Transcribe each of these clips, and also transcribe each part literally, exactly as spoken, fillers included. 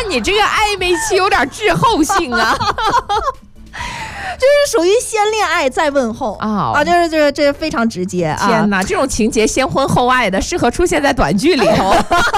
你这个暧昧期有点滞后性啊。 就是属于先恋爱再问候啊、哦、啊，就是就是这非常直接啊！ 天哪，这种情节先婚后爱的，适合出现在短剧里头。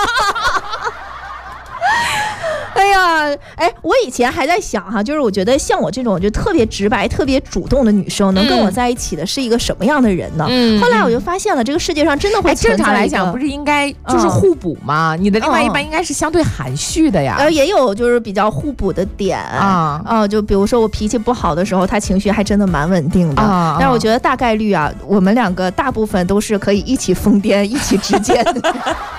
哎呀，哎，我以前还在想哈，就是我觉得像我这种就特别直白、特别主动的女生，能跟我在一起的是一个什么样的人呢？嗯、后来我就发现了，这个世界上真的会存在一个、 哎、正常来讲，不是应该就是互补吗？嗯、你的另外一半应该是相对含蓄的呀。 呃，也有就是比较互补的点啊啊，就比如说我脾气不好的时候，他情绪还真的蛮稳定的。啊、但是我觉得大概率啊，我们两个大部分都是可以一起疯癫、一起直接的。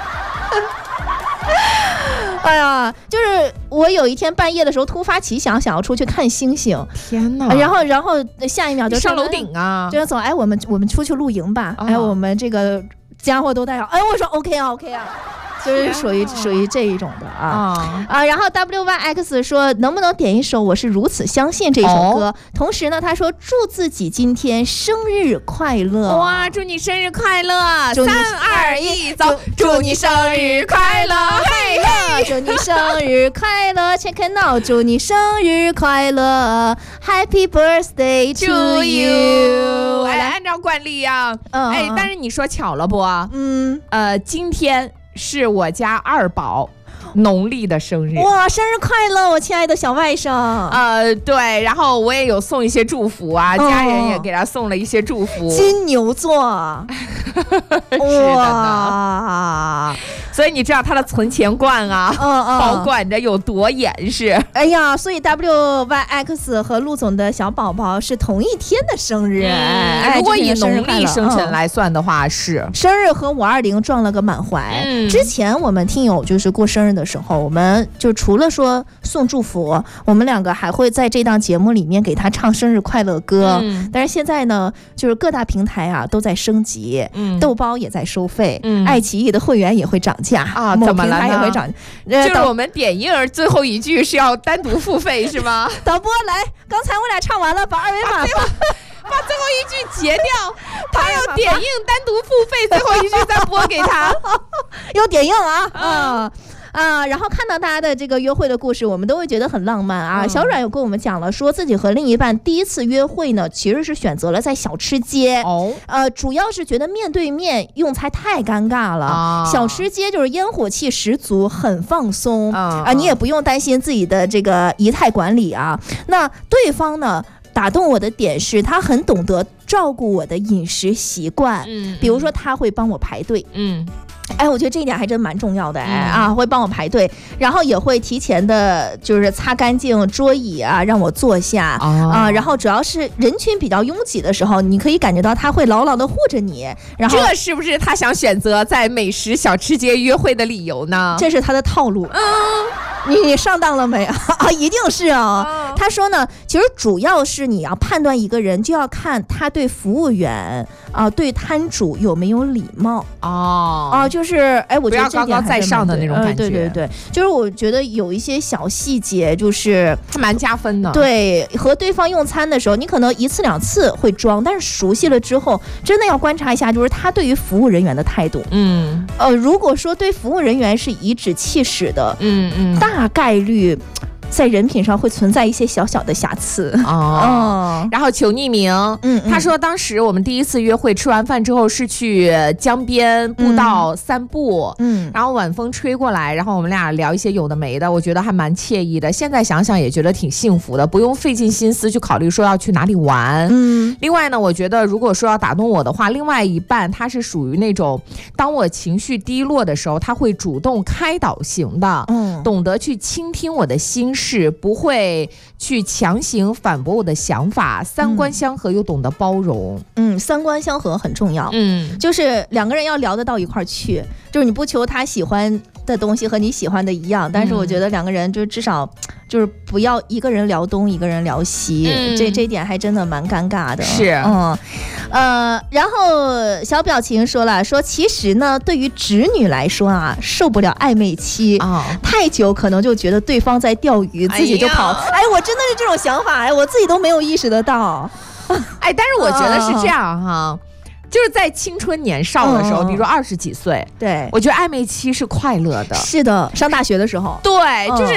哎呀，就是我有一天半夜的时候突发奇想，想要出去看星星。 天哪！ 然后，然后下一秒就上楼顶啊， 就要走。哎，我们我们出去露营吧。哦、哎，我们这个家伙都带上。哎，我说 OK 啊 OK 啊。就是属于属于这一种的啊、哦、啊，然后 W Y X 说能不能点一首《我是如此相信》这首歌、哦？同时呢，他说祝自己今天生日快乐！ 哇，祝你生日快乐！三二一，走！祝你生日快乐！嘿嘿， 祝你生日快乐 ！Check it out， 祝你生日快乐 ！Happy birthday to you！ 哎，按照惯例啊，嗯，哎，但是你说巧了不？嗯，呃，今天是我家二宝农历的生日。 哇，生日快乐，我亲爱的小外甥。 呃，对，然后我也有送一些祝福啊，哦、家人也给他送了一些祝福。 金牛座， 是的呢。所以你知道他的存钱罐啊，嗯嗯、保管着有多严实。 哎呀，所以 W Y X 和陆总的小宝宝是同一天的生日。嗯哎、如果以农历生辰来算的话，是、 嗯、生日和五二零撞了个满怀。嗯、之前我们听友就是过生日的时候，我们就除了说送祝福，我们两个还会在这档节目里面给他唱生日快乐歌。嗯、但是现在呢，就是各大平台啊都在升级，嗯、豆包也在收费，嗯、爱奇艺的会员也会涨价啊，怎么了呢？ 也会涨， 呃、就是我们点映儿最后一句是要单独付费是吗？ 导播来，刚才我俩唱完了，把二维码发。 把最后一句截掉，他要点映单独付费，最后一句再播给他， 要点映啊啊！啊，然后看到大家的这个约会的故事，我们都会觉得很浪漫啊。嗯、小阮有跟我们讲了，说自己和另一半第一次约会呢，其实是选择了在小吃街。哦，呃，主要是觉得面对面用餐太尴尬了。啊、小吃街就是烟火气十足，很放松啊、呃，你也不用担心自己的这个仪态管理啊。那对方呢？打动我的点是他很懂得照顾我的饮食习惯，嗯，比如说他会帮我排队，嗯。哎，我觉得这一点还真蛮重要的，哎、嗯、啊，会帮我排队，然后也会提前的，就是擦干净桌椅啊，让我坐下、哦、啊，然后主要是人群比较拥挤的时候，你可以感觉到他会牢牢的护着你，然后这是不是他想选择在美食小吃街约会的理由呢？ 这是他的套路。嗯，你你上当了没啊？一定是啊、哦。他说呢，其实主要是你要判断一个人，就要看他对服务员啊、对摊主有没有礼貌哦啊，就。就是哎，我觉得这点不要高高在上的那种感觉、呃。 对对对，就是我觉得有一些小细节，就是还蛮加分的。 对，和对方用餐的时候，你可能一次两次会装，但是熟悉了之后，真的要观察一下，就是他对于服务人员的态度。嗯，呃，如果说对服务人员是颐指气使的，嗯嗯，大概率。在人品上会存在一些小小的瑕疵哦。然后求匿名，嗯，他说当时我们第一次约会，吃完饭之后是去江边步道散步，嗯，然后晚风吹过来，然后我们俩聊一些有的没的，我觉得还蛮惬意的。现在想想也觉得挺幸福的，不用费尽心思去考虑说要去哪里玩。嗯，另外呢，我觉得如果说要打动我的话，另外一半他是属于那种当我情绪低落的时候，他会主动开导型的，嗯，懂得去倾听我的心事。是不会去强行反驳我的想法，三观相合又懂得包容。 嗯，三观相合很重要。嗯，就是两个人要聊得到一块儿去，就是你不求他喜欢的东西和你喜欢的一样，但是我觉得两个人就至少就是不要一个人聊东一个人聊西，嗯、这这点还真的蛮尴尬的。 是， 嗯，呃，然后小表情说了，说其实呢，对于直女来说啊，受不了暧昧期啊、哦，太久可能就觉得对方在钓鱼，自己就跑。哎，我真的是这种想法，哎，我自己都没有意识得到。 哎，但是我觉得是这样哈。就是在青春年少的时候，嗯、比如说二十几岁， 对， 我觉得暧昧期是快乐的。 是的，上大学的时候， 对，就是